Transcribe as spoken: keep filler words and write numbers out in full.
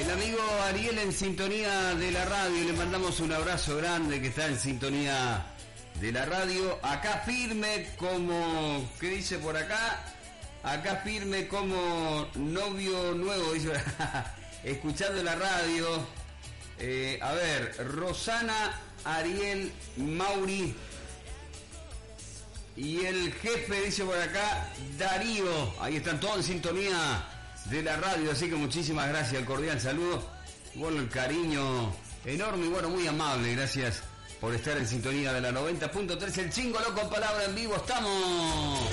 El amigo Ariel en sintonía de la radio, le mandamos un abrazo grande, que está en sintonía de la radio, acá firme como, ¿qué dice por acá? Acá firme como novio nuevo, dice, escuchando la radio. Eh, a ver, Rosana, Ariel, Mauri y el jefe, dice por acá, Darío. Ahí están todos en sintonía de la radio, así que muchísimas gracias, el cordial saludo, bueno, el cariño enorme y bueno, muy amable, gracias por estar en sintonía de la noventa punto tres, el Chingo Loco, palabra en vivo, estamos.